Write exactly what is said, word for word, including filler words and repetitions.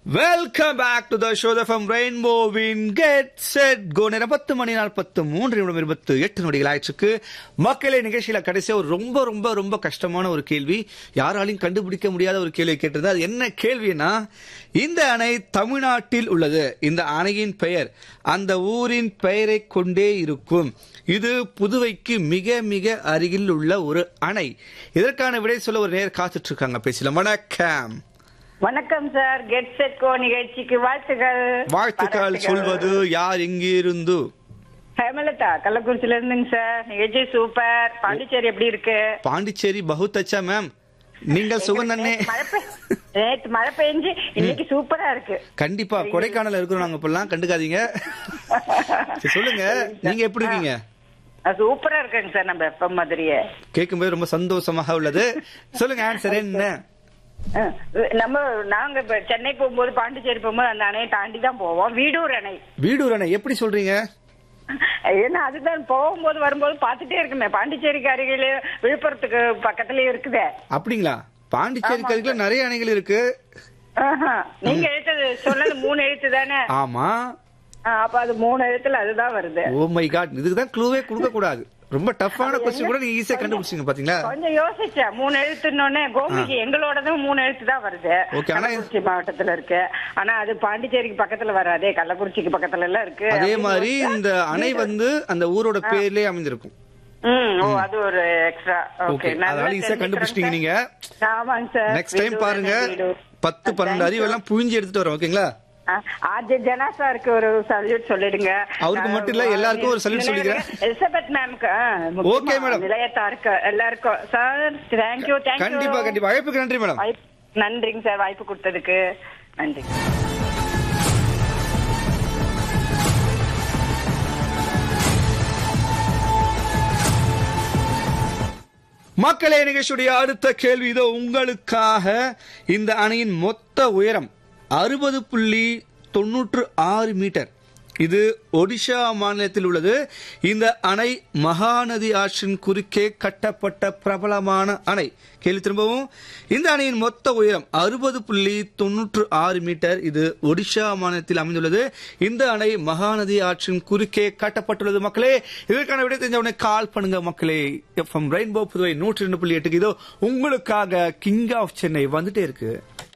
Welcome back to the show from ரெயின்போவின் get set go. நேரம் பத்து மணி நாற்பத்து மூன்று நிமிடம் இருபத்தி எட்டு நொடிகள் ஆயிடுச்சு. மக்களை நிகழ்ச்சியில கடைசியா ஒரு ரொம்ப ரொம்ப ரொம்ப கஷ்டமான ஒரு கேள்வி, யாராலையும் கண்டுபிடிக்க முடியாத ஒரு கேள்வி கேட்டிருந்தது. அது என்ன கேள்வினா, இந்த அணை தமிழ்நாட்டில் உள்ளது. இந்த அணையின் பெயர் அந்த ஊரின் பெயரை கொண்டே இருக்கும். இது புதுவைக்கு மிக மிக அருகில் உள்ள ஒரு அணை. இதற்கான விடை சொல்ல ஒரு நேர் காத்துட்டு இருக்காங்க. பேசலாம். வணக்கம். வணக்கம் சார். கெட் செட் கோ நிகழ்ச்சிக்கு வாழ்த்துக்கள். வாழ்த்துக்கள் சொல்வது யார், எங்கிருந்து? ஹேமலதா, கள்ளக்குறிச்சில இருந்துங்க சார். நிகழ்ச்சி சூப்பர். பாண்டிச்சேரி எப்படி இருக்கு? பாண்டிச்சேரி பகுத் அச்சா மேம். நீங்கள் சுகந்தண்ணே. நேற்று மழை பெஞ்சு இன்னைக்கு சூப்பரா இருக்கு. கண்டிப்பா கொடைக்கானல் இருக்கிறோம் நாங்க. இப்பெல்லாம் கண்டுக்காதீங்க. சொல்லுங்க, நீங்க எப்படி இருக்கீங்க? சூப்பரா இருக்குங்க சார். நம்ம எப்ப மாதிரியே கேட்கும்போது ரொம்ப சந்தோஷமாக உள்ளது. சொல்லுங்க, ஆன்சர் என்ன? நம்ம நாங்க இப்ப சென்னை போகும்போது, பாண்டிச்சேரி போகும்போது அந்த அணையை தாண்டி தான் போவோம். வீடூர் அணை. வீடூர் அணை எப்படி சொல்றீங்க? ஏன்னா அதுதான் போகும்போது வரும்போது பாத்துட்டே இருக்குமே. பாண்டிச்சேரிக்கு அருகிலே, விழுப்புரத்துக்கு பக்கத்துலயே இருக்குதே. அப்படிங்களா? பாண்டிச்சேரிக்கு அருகில நிறைய அணைகள் இருக்கு. நீங்க எழுத்தது சொன்னது மூணு எழுத்து தானே? ஆமா. அப்ப அது மூணு எழுத்துல அதுதான் வருது. ஓ மை காட், இதுக்குதான் க்ளூவே கொடுக்க கூடாது. ரொம்ப டஃப்பான क्वेश्चन கூட நீங்க ஈஸியா கண்டுபிடிச்சீங்க பாத்தீங்களா? கொஞ்சம் யோசிச்சேன். மூணு எழுத்துன்னொன்னே கோமிக்கு எங்களோடதும் மூணு எழுத்து தான் வருது. கள்ளக்குறிச்சி மாவட்டத்துல இருக்கு. ஆனா அது பாண்டிச்சேரிக்கு பக்கத்துல வராதே, கள்ளக்குறிச்சிக்கு பக்கத்துல எல்லாம் இருக்கு. அதே மாதிரி இந்த அணை வந்து அந்த ஊரோட பேர்லயே அமைஞ்சிருக்கும். ஓ, அது ஒரு எக்ஸ்ட்ரா. ஓகே, அதனால ஈஸியா கண்டுபிடிச்சிட்டீங்க நீங்க. ஆமாங்க சார். நெக்ஸ்ட் டைம் பாருங்க, பத்து பன்னெண்டு அறிவெல்லாம் புழிஞ்சு எடுத்துட்டு வரோம். ஓகேங்களா? ஆர்ஜே ஜனா சாருக்கு ஒரு சல்யூட் சொல்லிடுங்க. அவருக்கு மட்டும் இல்ல, எல்லாருக்கும் ஒரு சல்யூட் சொல்லிக்கிறேன். எலிசபெத் மேம்க்கு. Okay madam. நிலையத்தாருக்கு எல்லாருக்கும் சார் தேங்க்யூ. தேங்க்யூ. கண்டிப்பா கண்டிப்பா. அழைப்புக்கு நன்றி மேடம். நன்றிங்க சார், வாய்ப்பு கொடுத்ததுக்கு நன்றி. மக்களே, நிகழ்ச்சியுடைய அடுத்த கேள்வி இதோ உங்களுக்காக. இந்த அணையின் மொத்த உயரம் அறுபது புள்ளி தொன்னூற்று ஆறு மீட்டர். இது ஒடிஷா மாநிலத்தில் உள்ளது. இந்த அணை மகாநதி ஆற்றின் குறுக்கே கட்டப்பட்ட பிரபலமான அணை. கேள்வி திரும்பவும். இந்த அணையின் மொத்த உயரம் அறுபது புள்ளி தொன்னூற்று ஆறு மீட்டர். இது ஒடிஷா மாநிலத்தில் அமைந்துள்ளது. இந்த அணை மகாநதி ஆற்றின் குறுக்கே கட்டப்பட்டுள்ளது. மக்களே, இதற்கான விடை தெரிஞ்சவனை கால் பண்ணுங்க. மக்களே, எஃப்எம் ரெயின்போ புதுவை நூற்றி ரெண்டு புள்ளி எட்டுக்கு இதோ உங்களுக்காக கிங் ஆஃப் சென்னை வந்துட்டே இருக்கு.